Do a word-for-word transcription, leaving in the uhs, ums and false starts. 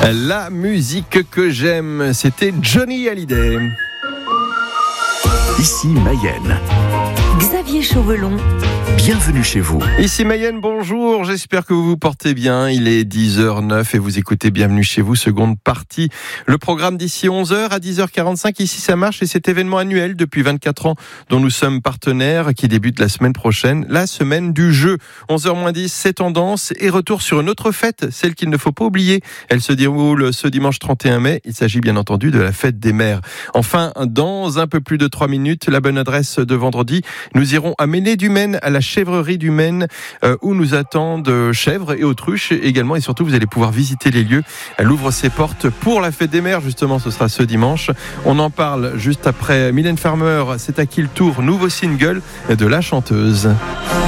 La musique que j'aime, c'était Johnny Hallyday. Ici Mayenne. Xavier Chauvelon. Bienvenue chez vous. Ici Mayenne, bonjour, j'espère que vous vous portez bien. Il est dix heures neuf et vous écoutez Bienvenue chez vous, seconde partie. Le programme d'ici onze heures à dix heures quarante-cinq, ici ça marche et cet événement annuel depuis vingt-quatre ans dont nous sommes partenaires qui débute la semaine prochaine, la semaine du jeu. onze heures moins dix, c'est tendance et retour sur une autre fête, celle qu'il ne faut pas oublier. Elle se déroule ce dimanche trente et un mai, il s'agit bien entendu de la fête des mères. Enfin, dans un peu plus de trois minutes, la bonne adresse de vendredi, nous irons à Ménez-du-Maine, à la chèvrerie du Maine, euh, où nous attendent chèvres et autruches également, et surtout vous allez pouvoir visiter les lieux. Elle ouvre ses portes pour la fête des mères, justement ce sera ce dimanche. On en parle juste après Mylène Farmer, c'est à qui le tour, nouveau single de la chanteuse.